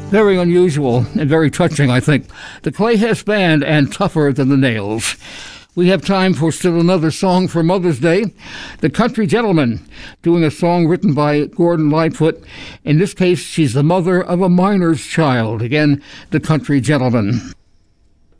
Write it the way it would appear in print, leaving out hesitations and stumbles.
Very unusual and very touching, I think. The Clay Hess Band and Tougher Than the Nails. We have time for still another song for Mother's Day. The Country Gentleman, doing a song written by Gordon Lightfoot. In this case, she's the mother of a miner's child. Again, The Country Gentleman.